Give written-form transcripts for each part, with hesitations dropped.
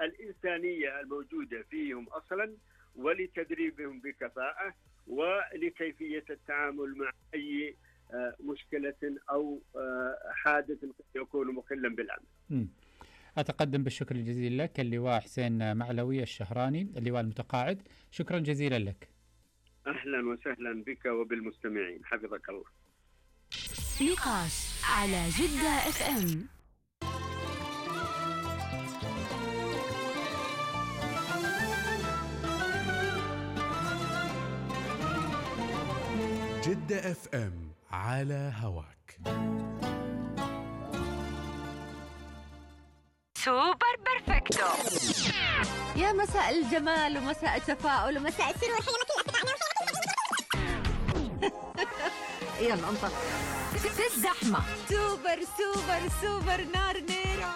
الإنسانية الموجودة فيهم أصلا، ولتدريبهم بكفاءة، ولكيفية التعامل مع أي مشكلة أو حادث يكون مخلا بالأمن. أتقدم بالشكر الجزيل لك اللواء حسين معلوي الشهراني، اللواء المتقاعد. شكرا جزيلا لك. أهلا وسهلا بك وبالمستمعين، حفظك الله. نقاش على جدة اف ام. جدة اف ام على هواك. سوبر بيرفكتو. يا مساء الجمال ومساء التفاؤل ومساء السرور. يلا انطلق. في الزحمة سوبر سوبر سوبر نار نيرة.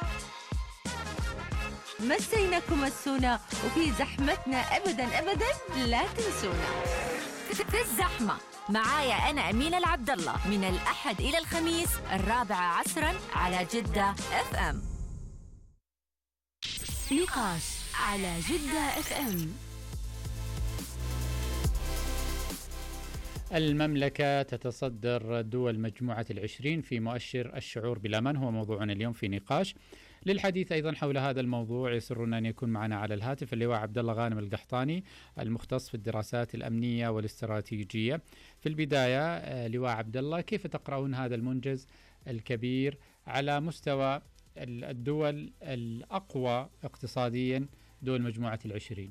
مسيناكم مسونا وفي زحمتنا أبدا أبدا لا تنسونا. في الزحمة معايا أنا أمينة العبد الله من الأحد إلى الخميس 4 عصرا على جدة اف ام. نقاش على جدة اف ام. المملكة تتصدر دول مجموعة 20 في مؤشر الشعور بالأمان، هو موضوعنا اليوم في نقاش. للحديث أيضا حول هذا الموضوع يسرنا أن يكون معنا على الهاتف اللواء عبد الله غانم القحطاني، المختص في الدراسات الأمنية والاستراتيجية. في البداية لواء عبد الله، كيف تقرؤون هذا المنجز الكبير على مستوى الدول الأقوى اقتصاديا، دول مجموعة 20؟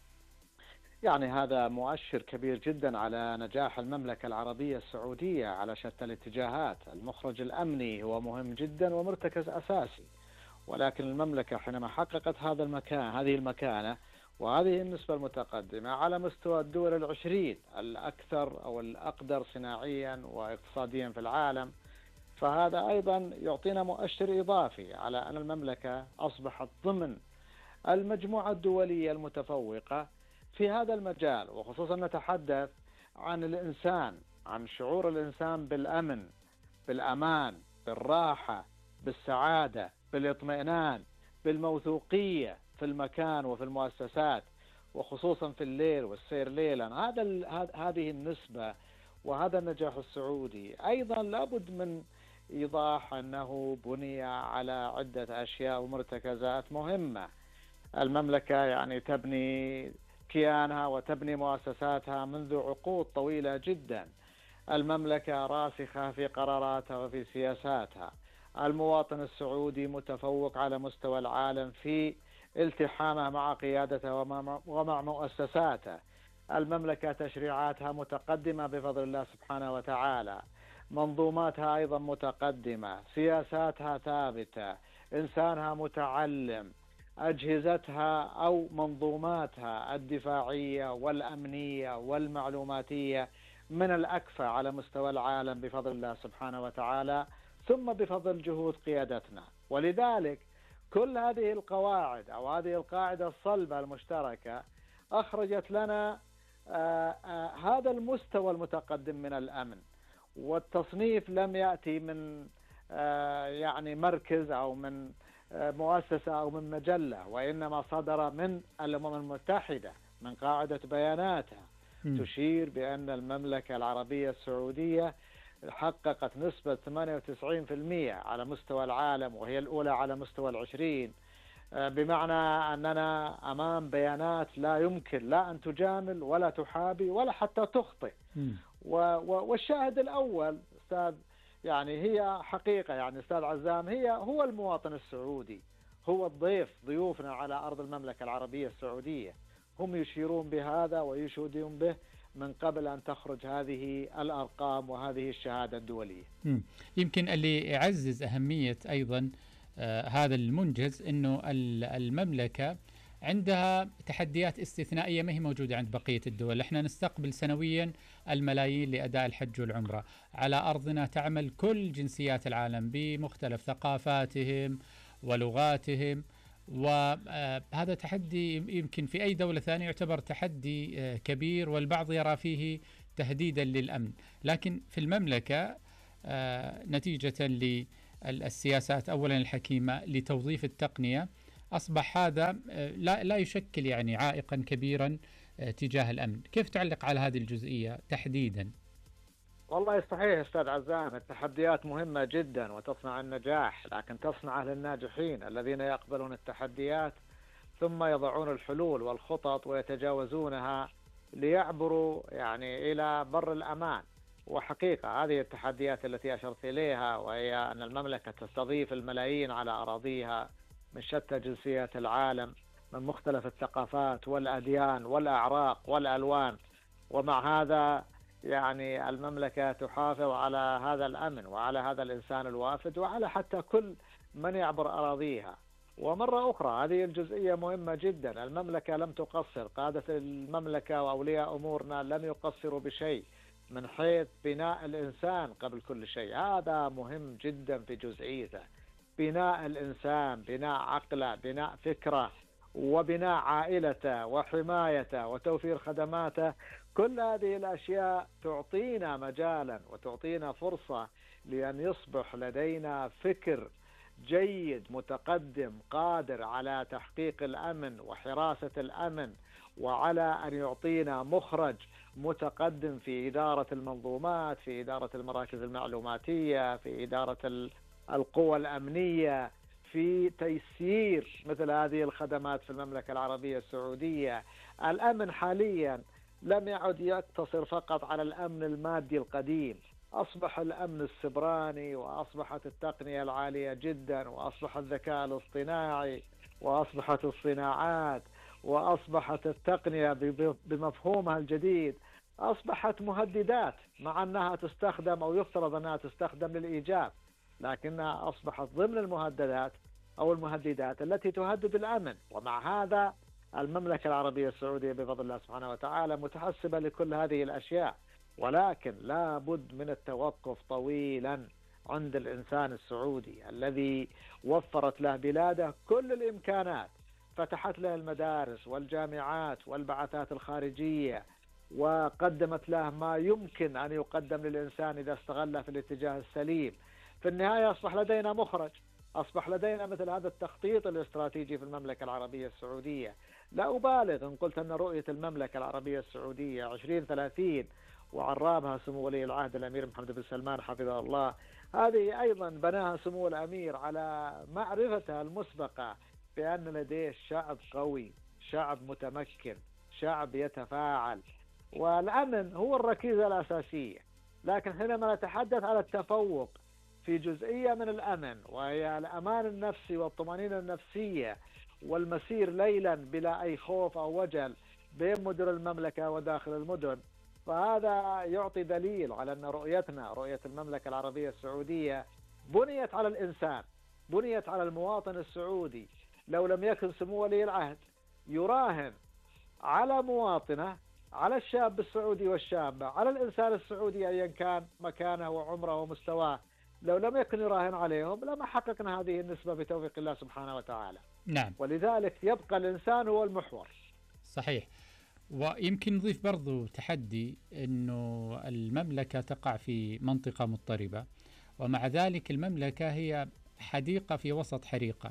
يعني هذا مؤشر كبير جدا على نجاح المملكة العربية السعودية على شتى الاتجاهات. المخرج الأمني هو مهم جدا ومرتكز أساسي، ولكن المملكة حينما حققت هذه المكانة وهذه النسبة المتقدمة على مستوى الدول 20 الأكثر أو الأقدر صناعيا واقتصاديا في العالم، فهذا أيضا يعطينا مؤشر إضافي على أن المملكة أصبحت ضمن المجموعة الدولية المتفوقة في هذا المجال. وخصوصا نتحدث عن الإنسان، عن شعور الإنسان بالأمن، بالأمان، بالراحة، بالسعادة، بالاطمئنان، بالموثوقية في المكان وفي المؤسسات، وخصوصا في الليل والسير ليلا. هذه النسبة وهذا النجاح السعودي أيضا لابد من إيضاح أنه بني على عدة أشياء ومرتكزات مهمة. المملكة يعني تبني كيانها وتبني مؤسساتها منذ عقود طويلة جدا. المملكة راسخة في قراراتها وفي سياساتها. المواطن السعودي متفوق على مستوى العالم في التحامه مع قيادته ومع مؤسساته. المملكة تشريعاتها متقدمة بفضل الله سبحانه وتعالى، منظوماتها أيضا متقدمة، سياساتها ثابتة، إنسانها متعلم، أجهزتها أو منظوماتها الدفاعية والأمنية والمعلوماتية من الأكفى على مستوى العالم بفضل الله سبحانه وتعالى، ثم بفضل جهود قيادتنا. ولذلك كل هذه القواعد أو هذه القاعدة الصلبة المشتركة أخرجت لنا هذا المستوى المتقدم من الأمن. والتصنيف لم يأتي من يعني مركز أو من مؤسسة أو من مجلة، وإنما صدر من الأمم المتحدة من قاعدة بياناتها تشير بأن المملكة العربية السعودية حققت نسبة 98% على مستوى العالم، وهي الأولى على مستوى 20، بمعنى أننا أمام بيانات لا يمكن لا أن تجامل ولا تحابي ولا حتى تخطئ. والشاهد الأول أستاذ، يعني هي حقيقة، يعني أستاذ عزام، هو المواطن السعودي، هو الضيف، ضيوفنا على أرض المملكة العربية السعودية، هم يشيرون بهذا ويشهدون به من قبل أن تخرج هذه الأرقام وهذه الشهادة الدولية. يمكن اللي يعزز أهمية أيضا هذا المنجز أنه المملكة عندها تحديات استثنائية ما هي موجودة عند بقية الدول. احنا نستقبل سنويا الملايين لأداء الحج والعمرة على أرضنا، تعمل كل جنسيات العالم بمختلف ثقافاتهم ولغاتهم، وهذا تحدي يمكن في أي دولة ثانية يعتبر تحدي كبير والبعض يرى فيه تهديدا للأمن، لكن في المملكة نتيجة للسياسات أولا الحكيمة لتوظيف التقنية أصبح هذا لا يشكل يعني عائقا كبيرا تجاه الأمن. كيف تعلق على هذه الجزئية تحديدا؟ والله صحيح أستاذ عزام، التحديات مهمة جدا وتصنع النجاح، لكن تصنع للناجحين الذين يقبلون التحديات ثم يضعون الحلول والخطط ويتجاوزونها ليعبروا يعني إلى بر الأمان. وحقيقة هذه التحديات التي أشرت إليها، وهي أن المملكة تستضيف الملايين على أراضيها من شتى جنسيات العالم، من مختلف الثقافات والأديان والأعراق والألوان، ومع هذا يعني المملكة تحافظ على هذا الأمن وعلى هذا الإنسان الوافد وعلى حتى كل من يعبر أراضيها. ومرة أخرى هذه الجزئية مهمة جدا، المملكة لم تقصر، قادة المملكة وأولياء أمورنا لم يقصروا بشيء من حيث بناء الإنسان قبل كل شيء. هذا مهم جدا في جزئيته، بناء الإنسان، بناء عقله، بناء فكره، وبناء عائلته وحمايته وتوفير خدماته. كل هذه الأشياء تعطينا مجالا وتعطينا فرصة لأن يصبح لدينا فكر جيد متقدم قادر على تحقيق الأمن وحراسة الأمن، وعلى أن يعطينا مخرج متقدم في إدارة المنظومات، في إدارة المراكز المعلوماتية، في إدارة القوى الأمنية، في تيسير مثل هذه الخدمات في المملكة العربية السعودية. الأمن حاليا لم يعد يقتصر فقط على الأمن المادي القديم، أصبح الأمن السبراني، وأصبحت التقنية العالية جدا، وأصبح الذكاء الاصطناعي، وأصبحت الصناعات، وأصبحت التقنية بمفهومها الجديد، أصبحت مهددات مع أنها تستخدم أو يفترض أنها تستخدم للإيجاب، لكنها أصبحت ضمن المهددات أو المهددات التي تهدد الأمن. ومع هذا المملكة العربية السعودية بفضل الله سبحانه وتعالى متحسبة لكل هذه الأشياء، ولكن لا بد من التوقف طويلا عند الإنسان السعودي الذي وفرت له بلاده كل الإمكانات، فتحت له المدارس والجامعات والبعثات الخارجية، وقدمت له ما يمكن أن يقدم للإنسان إذا استغله في الاتجاه السليم. في النهاية أصبح لدينا مخرج، أصبح لدينا مثل هذا التخطيط الاستراتيجي في المملكة العربية السعودية. لا أبالغ إن قلت أن رؤية المملكة العربية السعودية 2030 وعرابها سمو ولي العهد الأمير محمد بن سلمان حفظه الله، هذه أيضا بناها سمو الأمير على معرفته المسبقة بأن لديه شعب قوي، شعب متمكن، شعب يتفاعل، والأمن هو الركيزة الأساسية. لكن حينما نتحدث على التفوق في جزئية من الأمن، وهي الأمان النفسي والطمأنينة النفسية والمسير ليلا بلا أي خوف أو وجل بين مدن المملكة وداخل المدن، فهذا يعطي دليل على أن رؤيتنا، رؤية المملكة العربية السعودية، بنيت على الإنسان، بنيت على المواطن السعودي. لو لم يكن سمو ولي العهد يراهن على مواطنه، على الشاب السعودي والشابة، على الإنسان السعودي أيا كان مكانه وعمره ومستواه، لو لم يكن يراهن عليهم لما حققنا هذه النسبة بتوفيق الله سبحانه وتعالى. نعم. ولذلك يبقى الإنسان هو المحور. صحيح. ويمكن نضيف برضو تحدي أنه المملكة تقع في منطقة مضطربة، ومع ذلك المملكة هي حديقة في وسط حريقة.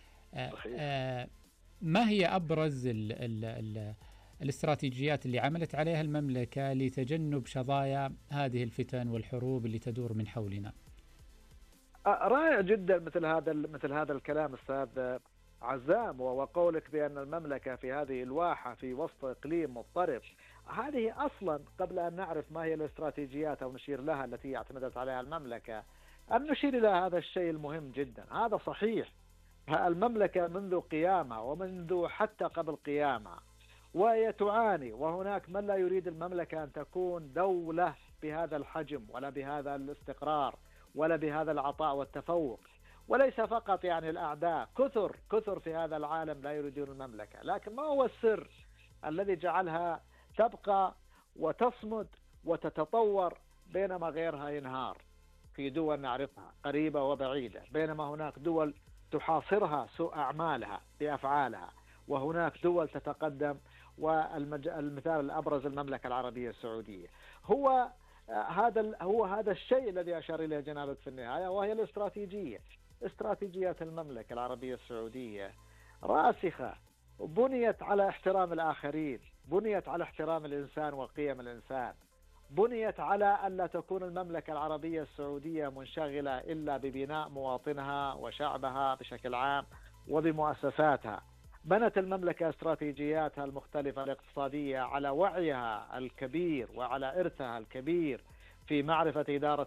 ما هي أبرز الاستراتيجيات اللي عملت عليها المملكة لتجنب شظايا هذه الفتن والحروب اللي تدور من حولنا؟ رائع جدا مثل هذا الكلام أستاذ عزام، وقولك بأن المملكة في هذه الواحة في وسط إقليم مضطرب. هذه أصلا قبل أن نعرف ما هي الاستراتيجيات أو نشير لها التي اعتمدت عليها المملكة، أن نشير إلى هذا الشيء المهم جدا. هذا صحيح، المملكة منذ قيامها ومنذ حتى قبل قيامها وهي تعاني، وهناك من لا يريد المملكة أن تكون دولة بهذا الحجم ولا بهذا الاستقرار ولا بهذا العطاء والتفوق. وليس فقط يعني الأعداء، كثر في هذا العالم لا يريدون المملكة. لكن ما هو السر الذي جعلها تبقى وتصمد وتتطور بينما غيرها ينهار؟ في دول نعرفها قريبة وبعيدة، بينما هناك دول تحاصرها سوء أعمالها بأفعالها، وهناك دول تتقدم. والمثال الأبرز المملكة العربية السعودية. هو هذا الشيء الذي أشار إليه جنابك في النهاية، وهي الاستراتيجية. استراتيجيات المملكة العربية السعودية راسخة، بنيت على احترام الآخرين، بنيت على احترام الإنسان وقيم الإنسان، بنيت على ألا تكون المملكة العربية السعودية منشغلة إلا ببناء مواطنها وشعبها بشكل عام وبمؤسساتها. بنت المملكة استراتيجياتها المختلفة الاقتصادية على وعيها الكبير وعلى إرثها الكبير في معرفة إدارة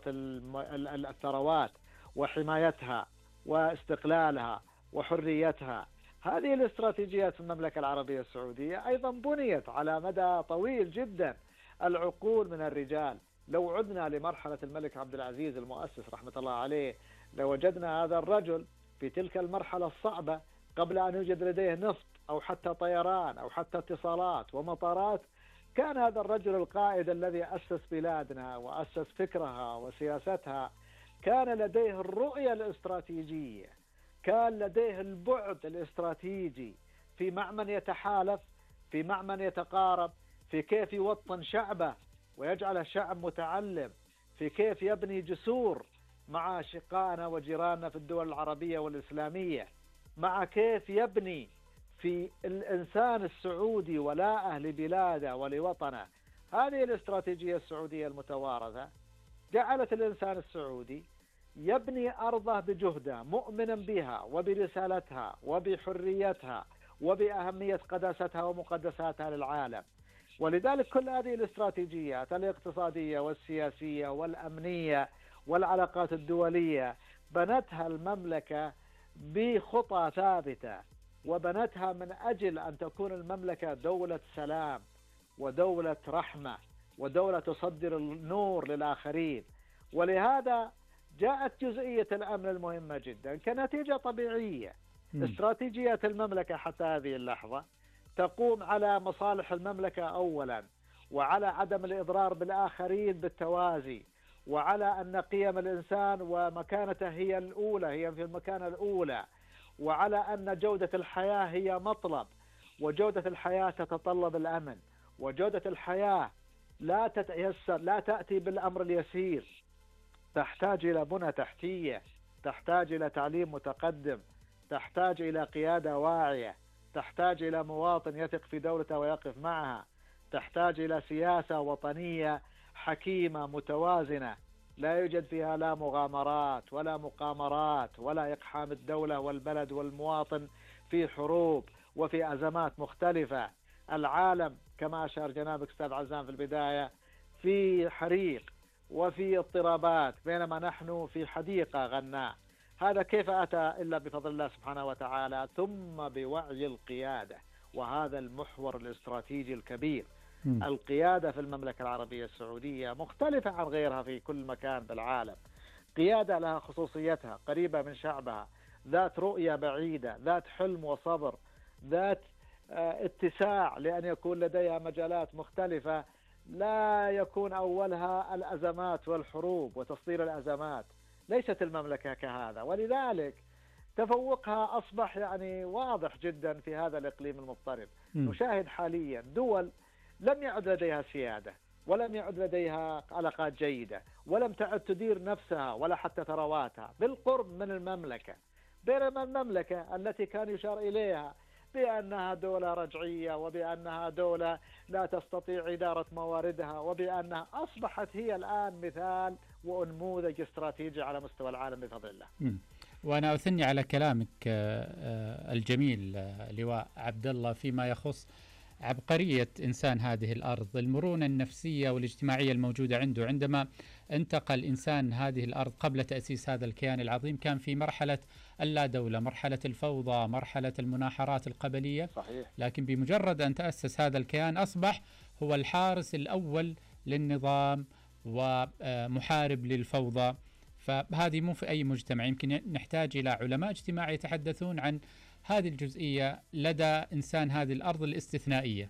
الثروات وحمايتها واستقلالها وحريتها. هذه الاستراتيجيات في المملكة العربية السعودية أيضا بنيت على مدى طويل جدا، العقول من الرجال. لو عدنا لمرحلة الملك عبد العزيز المؤسس رحمة الله عليه، لوجدنا هذا الرجل في تلك المرحلة الصعبة قبل أن يوجد لديه نفط أو حتى طيران أو حتى اتصالات ومطارات، كان هذا الرجل القائد الذي أسس بلادنا وأسس فكرها وسياستها، كان لديه الرؤية الاستراتيجية، كان لديه البعد الاستراتيجي في مع من يتحالف، في مع من يتقارب، في كيف يوطن شعبه ويجعل الشعب متعلم، في كيف يبني جسور مع أشقائنا وجيراننا في الدول العربية والإسلامية، مع كيف يبني في الإنسان السعودي ولاءه لبلاده ولوطنه. هذه الاستراتيجية السعودية المتوارثة جعلت الإنسان السعودي يبني أرضه بجهده، مؤمنا بها وبرسالتها وبحريتها وبأهمية قداستها ومقدساتها للعالم. ولذلك كل هذه الاستراتيجيات الاقتصادية والسياسية والأمنية والعلاقات الدولية بنتها المملكة بخطى ثابتة، وبنتها من أجل أن تكون المملكة دولة سلام ودولة رحمة ودولة تصدر النور للآخرين. ولهذا جاءت جزئية الأمن المهمة جدا كنتيجة طبيعية. استراتيجية المملكة حتى هذه اللحظة تقوم على مصالح المملكة أولا، وعلى عدم الإضرار بالآخرين بالتوازي، وعلى أن قيم الإنسان ومكانته هي الأولى، هي في المكانة الأولى، وعلى أن جودة الحياة هي مطلب، وجودة الحياة تتطلب الأمن، وجودة الحياة لا تتيسر، لا تأتي بالأمر اليسير، تحتاج إلى بنى تحتية، تحتاج إلى تعليم متقدم، تحتاج إلى قيادة واعية، تحتاج إلى مواطن يثق في دولته ويقف معها، تحتاج إلى سياسة وطنية حكيمة متوازنة لا يوجد فيها لا مغامرات ولا مقامرات ولا إقحام الدولة والبلد والمواطن في حروب وفي أزمات مختلفة. العالم كما أشار جنابك أستاذ عزام في البداية في حريق وفي اضطرابات، بينما نحن في حديقة غناء. هذا كيف أتى إلا بفضل الله سبحانه وتعالى، ثم بوعي القيادة، وهذا المحور الاستراتيجي الكبير. القيادة في المملكة العربية السعودية مختلفة عن غيرها في كل مكان بالعالم، قيادة لها خصوصيتها، قريبة من شعبها، ذات رؤية بعيدة، ذات حلم وصبر، ذات اتساع لأن يكون لديها مجالات مختلفة لا يكون أولها الأزمات والحروب وتصدير الأزمات. ليست المملكة كهذا، ولذلك تفوقها أصبح يعني واضح جدا في هذا الإقليم المضطرب. نشاهد حاليا دول لم يعد لديها سيادة، ولم يعد لديها علاقات جيدة، ولم تعد تدير نفسها ولا حتى ثرواتها بالقرب من المملكة، بينما المملكة التي كان يشار إليها بأنها دولة رجعية وبأنها دولة لا تستطيع إدارة مواردها وبأنها أصبحت هي الآن مثال ونموذج استراتيجي على مستوى العالم بفضل الله. وأنا أثني على كلامك الجميل لواء عبد الله فيما يخص عبقرية إنسان هذه الأرض، المرونة النفسية والاجتماعية الموجودة عنده. عندما انتقل إنسان هذه الأرض قبل تأسيس هذا الكيان العظيم كان في مرحلة اللا دولة، مرحلة الفوضى، مرحلة المناحرات القبلية. صحيح. لكن بمجرد أن تأسس هذا الكيان أصبح هو الحارس الأول للنظام ومحارب للفوضى. فهذه مو في أي مجتمع، يمكن نحتاج إلى علماء اجتماع يتحدثون عن هذه الجزئية لدى إنسان هذه الأرض الاستثنائية.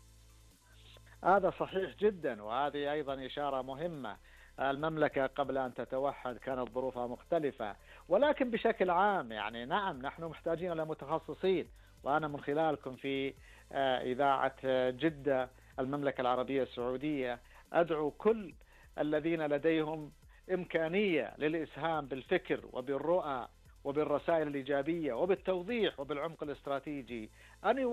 هذا صحيح جدا، وهذه أيضا إشارة مهمة. المملكة قبل أن تتوحد كانت ظروفها مختلفة، ولكن بشكل عام يعني نعم نحن محتاجين إلى متخصصين، وأنا من خلالكم في إذاعة جدة المملكة العربية السعودية أدعو كل الذين لديهم إمكانية للإسهام بالفكر وبالرؤى وبالرسائل الإيجابية وبالتوضيح وبالعمق الاستراتيجي أن